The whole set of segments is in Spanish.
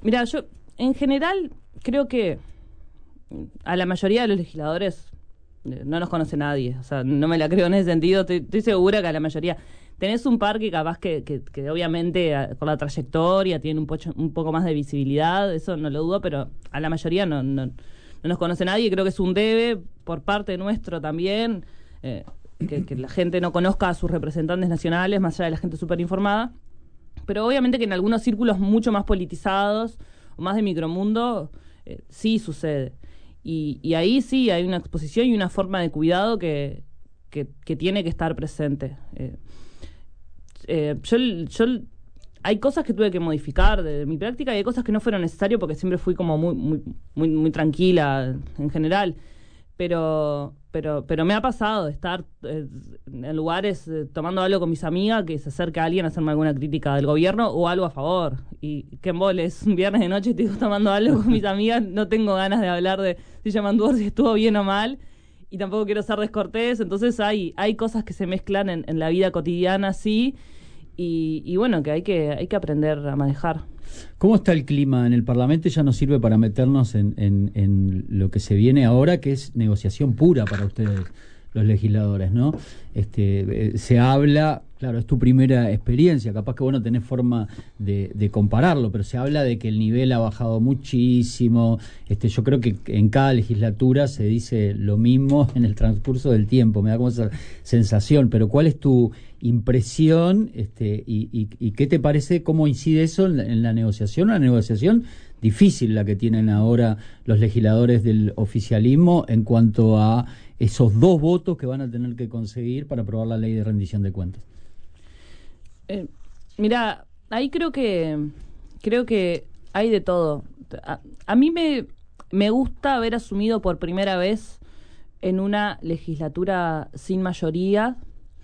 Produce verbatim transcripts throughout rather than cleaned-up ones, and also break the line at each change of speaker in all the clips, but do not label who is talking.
Mira, yo en general creo que a la mayoría de los legisladores no nos conoce nadie, o sea, no me la creo en ese sentido, estoy, estoy segura que a la mayoría. Tenés un par que capaz que, que, que obviamente a, por la trayectoria tienen un, pocho, un poco más de visibilidad, eso no lo dudo, pero a la mayoría no, no, no nos conoce nadie, creo que es un debe por parte nuestro también, eh, que, que la gente no conozca a sus representantes nacionales, más allá de la gente súper informada, pero obviamente que en algunos círculos mucho más politizados, o más de micromundo, eh, sí sucede. Y, y ahí sí hay una exposición y una forma de cuidado que, que, que tiene que estar presente. Eh, eh, yo, yo hay cosas que tuve que modificar de, de mi práctica y hay cosas que no fueron necesarias porque siempre fui como muy muy muy, muy tranquila en general. Pero pero pero me ha pasado de estar eh, en lugares eh, tomando algo con mis amigas que se acerca a alguien a hacerme alguna crítica del gobierno o algo a favor. Y qué embole, es un viernes de noche y estoy tomando algo con mis amigas, no tengo ganas de hablar de si Yamandur si estuvo bien o mal y tampoco quiero ser descortés. Entonces hay hay cosas que se mezclan en, en la vida cotidiana, sí, y, y bueno, que hay que hay que aprender a manejar.
¿Cómo está el clima en el Parlamento? Ya nos sirve para meternos en, en, en lo que se viene ahora, que es negociación pura para ustedes, los legisladores, ¿no? Este, eh, se habla, claro, es tu primera experiencia, capaz que vos no tenés forma de, de compararlo, pero se habla de que el nivel ha bajado muchísimo. Este, yo creo que en cada legislatura se dice lo mismo en el transcurso del tiempo, me da como esa sensación, pero ¿cuál es tu impresión este, y, y, y qué te parece, cómo incide eso en la, en la negociación? Una negociación difícil la que tienen ahora los legisladores del oficialismo en cuanto a esos dos votos que van a tener que conseguir para aprobar la ley de rendición de cuentas.
Eh, mira, ahí creo que creo que hay de todo. A, a mí me, me gusta haber asumido por primera vez en una legislatura sin mayoría,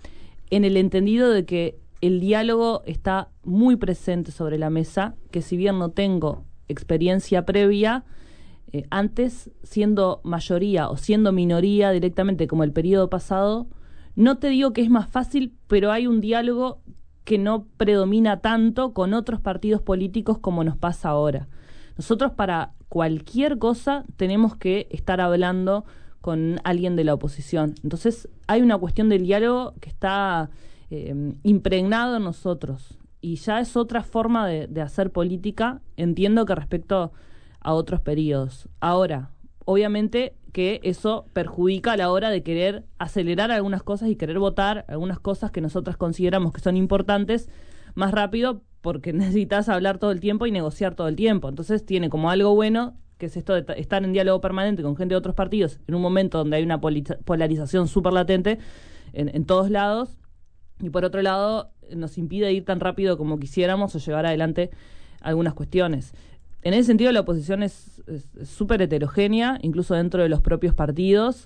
en el entendido de que el diálogo está muy presente sobre la mesa, que si bien no tengo experiencia previa, eh, antes, siendo mayoría o siendo minoría directamente como el periodo pasado, no te digo que es más fácil, pero hay un diálogo que no predomina tanto con otros partidos políticos como nos pasa ahora. Nosotros para cualquier cosa tenemos que estar hablando con alguien de la oposición. Entonces hay una cuestión del diálogo que está eh, impregnado en nosotros y ya es otra forma de, de hacer política, entiendo que respecto a otros periodos. Ahora, obviamente que eso perjudica a la hora de querer acelerar algunas cosas y querer votar algunas cosas que nosotras consideramos que son importantes más rápido porque necesitas hablar todo el tiempo y negociar todo el tiempo. Entonces tiene como algo bueno que es esto de t- estar en diálogo permanente con gente de otros partidos en un momento donde hay una poli- polarización súper latente en, en todos lados, y por otro lado nos impide ir tan rápido como quisiéramos o llevar adelante algunas cuestiones. En ese sentido la oposición es súper heterogénea, incluso dentro de los propios partidos.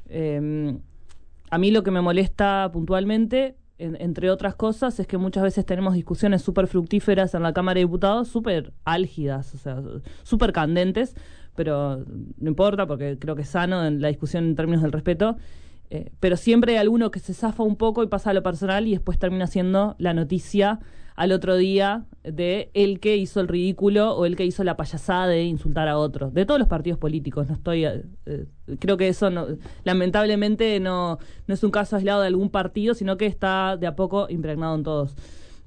Eh, a mí lo que me molesta puntualmente, en, entre otras cosas, es que muchas veces tenemos discusiones súper fructíferas en la Cámara de Diputados, súper álgidas, o sea, súper candentes, pero no importa porque creo que es sano en la discusión en términos del respeto, eh, pero siempre hay alguno que se zafa un poco y pasa a lo personal y después termina siendo la noticia al otro día de el que hizo el ridículo o el que hizo la payasada de insultar a otro, de todos los partidos políticos. No estoy eh, creo que eso no, lamentablemente no, no es un caso aislado de algún partido, sino que está de a poco impregnado en todos.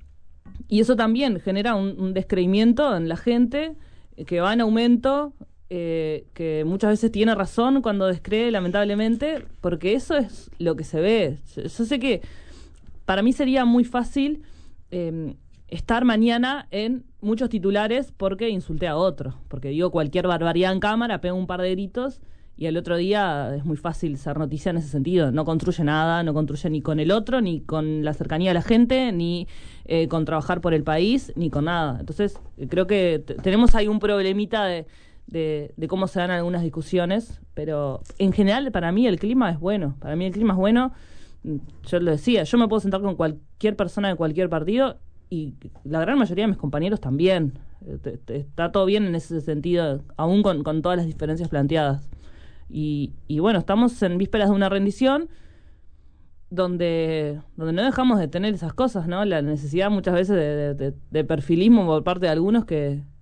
Y eso también genera un, un descreimiento en la gente que va en aumento, eh, que muchas veces tiene razón cuando descree, lamentablemente, porque eso es lo que se ve. Yo, yo sé que para mí sería muy fácil Eh, estar mañana en muchos titulares porque insulté a otro, porque digo cualquier barbaridad en cámara, pego un par de gritos y al otro día es muy fácil ser noticia en ese sentido. No construye nada, no construye ni con el otro, ni con la cercanía a la gente, ni eh, con trabajar por el país, ni con nada. Entonces creo que t- tenemos ahí un problemita de, de, de cómo se dan algunas discusiones, pero en general para mí el clima es bueno, para mí el clima es bueno. Yo lo decía, yo me puedo sentar con cualquier persona de cualquier partido y la gran mayoría de mis compañeros también. Está todo bien en ese sentido, aún con, con todas las diferencias planteadas. Y, y bueno, estamos en vísperas de una rendición donde donde no dejamos de tener esas cosas, ¿no? La necesidad muchas veces de, de, de, de perfilismo por parte de algunos que,